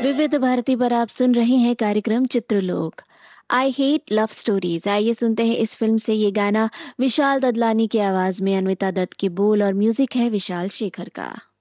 विविध भारती पर आप सुन रहे हैं कार्यक्रम चित्रलोक। I hate love stories. आइए सुनते हैं इस फिल्म से ये गाना। विशाल ददलानी की आवाज में, अन्विता दत्त के बोल और म्यूजिक है विशाल शेखर का।